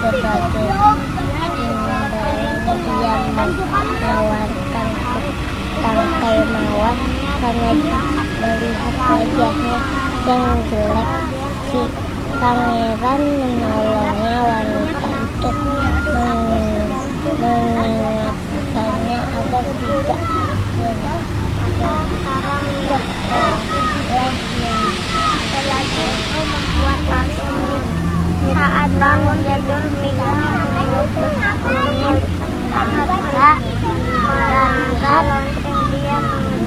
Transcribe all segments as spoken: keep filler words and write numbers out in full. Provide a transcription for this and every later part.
sebagai imbalan dia menawarkan tangkai mawar karena melihat wajahnya yang jelek. Si pangeran menolongnya wanita itu mengingatkannya agar tidak lagi itu membuat langsung saat bangun tidur melihat dia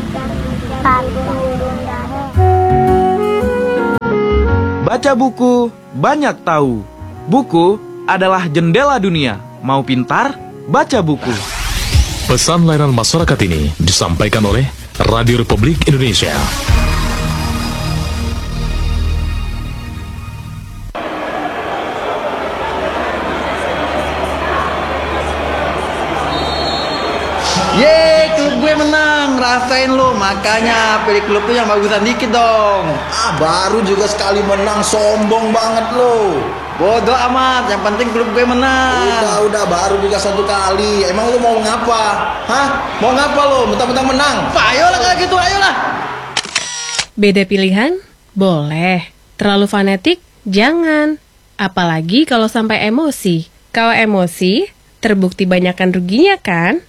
Baca buku, banyak tahu. Buku adalah jendela dunia. Mau pintar, baca buku. Pesan layanan masyarakat ini disampaikan oleh Radio Republik Indonesia. Yeay, klub gue menang, rasain lo. Makanya pilih klub tuh yang bagusan dikit dong. Ah, baru juga sekali menang, sombong banget lo. Bodoh amat, yang penting klub gue menang. Udah, udah, baru juga satu kali. Emang lo mau ngapa? Hah? Mau ngapa lo? Mentang-mentang menang? Pak, ayolah kayak gitu, ayolah. Beda pilihan? Boleh. Terlalu fanatik? Jangan. Apalagi kalau sampai emosi. Kalau emosi, terbukti banyakkan ruginya kan?